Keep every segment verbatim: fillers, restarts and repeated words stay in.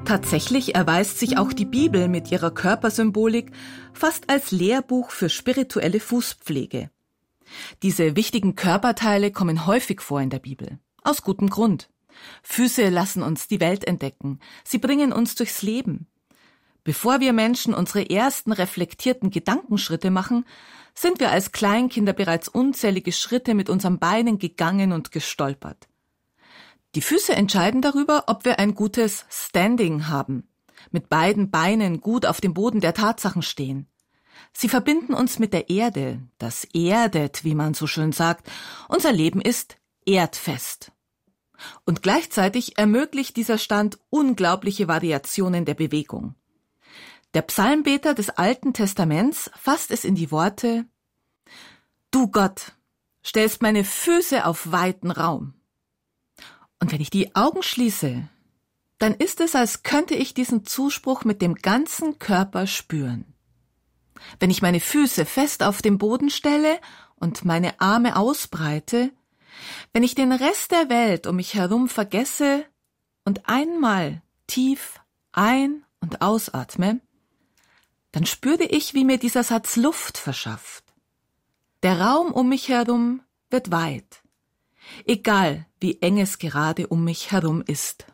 Tatsächlich erweist sich auch die Bibel mit ihrer Körpersymbolik fast als Lehrbuch für spirituelle Fußpflege. Diese wichtigen Körperteile kommen häufig vor in der Bibel. Aus gutem Grund. Füße lassen uns die Welt entdecken. Sie bringen uns durchs Leben. Bevor wir Menschen unsere ersten reflektierten Gedankenschritte machen, sind wir als Kleinkinder bereits unzählige Schritte mit unseren Beinen gegangen und gestolpert. Die Füße entscheiden darüber, ob wir ein gutes Standing haben, mit beiden Beinen gut auf dem Boden der Tatsachen stehen. Sie verbinden uns mit der Erde, das erdet, wie man so schön sagt. Unser Leben ist erdfest. Und gleichzeitig ermöglicht dieser Stand unglaubliche Variationen der Bewegung. Der Psalmbeter des Alten Testaments fasst es in die Worte: Du Gott, stellst meine Füße auf weiten Raum. Und wenn ich die Augen schließe, dann ist es, als könnte ich diesen Zuspruch mit dem ganzen Körper spüren. Wenn ich meine Füße fest auf den Boden stelle und meine Arme ausbreite, wenn ich den Rest der Welt um mich herum vergesse und einmal tief ein- und ausatme, dann spüre ich, wie mir dieser Satz Luft verschafft. Der Raum um mich herum wird weit, egal wie eng es gerade um mich herum ist.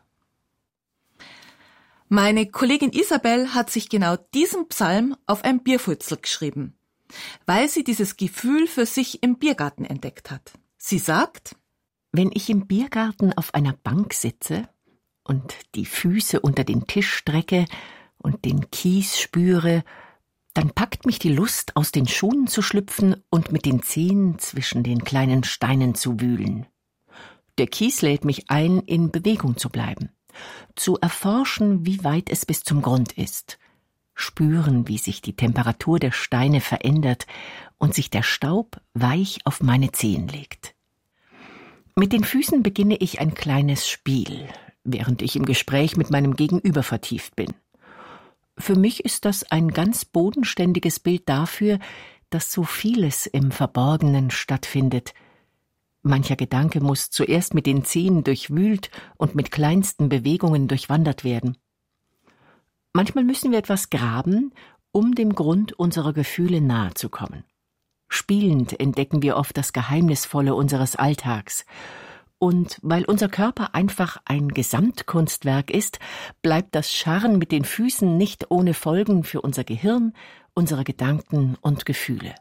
Meine Kollegin Isabel hat sich genau diesen Psalm auf ein Bierfutzel geschrieben, weil sie dieses Gefühl für sich im Biergarten entdeckt hat. Sie sagt: Wenn ich im Biergarten auf einer Bank sitze und die Füße unter den Tisch strecke und den Kies spüre, dann packt mich die Lust, aus den Schuhen zu schlüpfen und mit den Zehen zwischen den kleinen Steinen zu wühlen. Der Kies lädt mich ein, in Bewegung zu bleiben, zu erforschen, wie weit es bis zum Grund ist, spüren, wie sich die Temperatur der Steine verändert und sich der Staub weich auf meine Zehen legt. Mit den Füßen beginne ich ein kleines Spiel, während ich im Gespräch mit meinem Gegenüber vertieft bin. Für mich ist das ein ganz bodenständiges Bild dafür, dass so vieles im Verborgenen stattfindet. Mancher Gedanke muss zuerst mit den Zehen durchwühlt und mit kleinsten Bewegungen durchwandert werden. Manchmal müssen wir etwas graben, um dem Grund unserer Gefühle nahe zu kommen. Spielend entdecken wir oft das Geheimnisvolle unseres Alltags. Und weil unser Körper einfach ein Gesamtkunstwerk ist, bleibt das Scharren mit den Füßen nicht ohne Folgen für unser Gehirn, unsere Gedanken und Gefühle.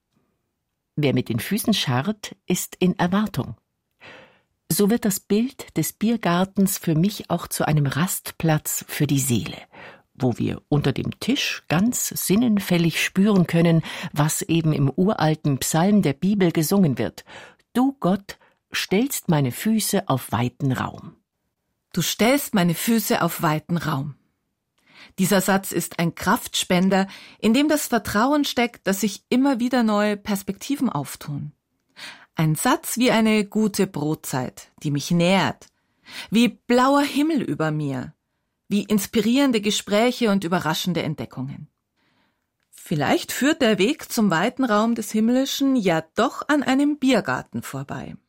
Wer mit den Füßen scharrt, ist in Erwartung. So wird das Bild des Biergartens für mich auch zu einem Rastplatz für die Seele, wo wir unter dem Tisch ganz sinnenfällig spüren können, was eben im uralten Psalm der Bibel gesungen wird. Du Gott, stellst meine Füße auf weiten Raum. Du stellst meine Füße auf weiten Raum. Dieser Satz ist ein Kraftspender, in dem das Vertrauen steckt, dass sich immer wieder neue Perspektiven auftun. Ein Satz wie eine gute Brotzeit, die mich nährt, wie blauer Himmel über mir, wie inspirierende Gespräche und überraschende Entdeckungen. Vielleicht führt der Weg zum weiten Raum des Himmlischen ja doch an einem Biergarten vorbei.